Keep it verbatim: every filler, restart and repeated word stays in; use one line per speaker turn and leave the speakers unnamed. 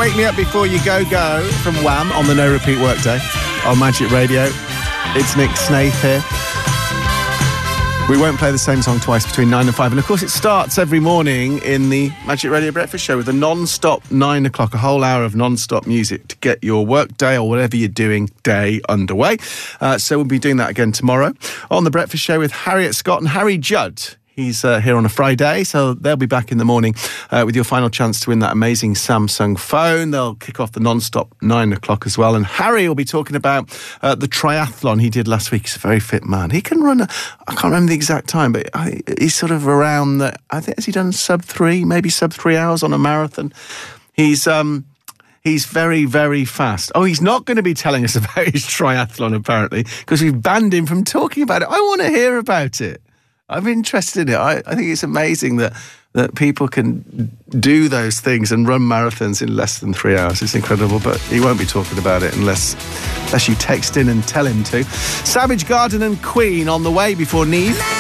Wake Me Up Before You Go Go from Wham on the No Repeat Workday on Magic Radio. It's Nick Snaith here. We won't play the same song twice between nine and five. And of course, it starts every morning in the Magic Radio Breakfast Show with a non-stop nine o'clock, a whole hour of non-stop music to get your work day or whatever you're doing day underway. Uh, so we'll be doing that again tomorrow on the Breakfast Show with Harriet Scott and Harry Judd. He's uh, here on a Friday, so they'll be back in the morning uh, with your final chance to win that amazing Samsung phone. They'll kick off the non-stop nine o'clock as well. And Harry will be talking about uh, the triathlon he did last week. He's a very fit man. He can run, a, I can't remember the exact time, but I, he's sort of around, the, I think, has he done sub three, maybe sub three hours on a marathon? He's... um. He's very, very fast. Oh, he's not going to be telling us about his triathlon, apparently, because we've banned him from talking about it. I want to hear about it. I'm interested in it. I, I think it's amazing that that people can do those things and run marathons in less than three hours. It's incredible, but he won't be talking about it unless, unless you text in and tell him to. Savage Garden and Queen on the way before Neve.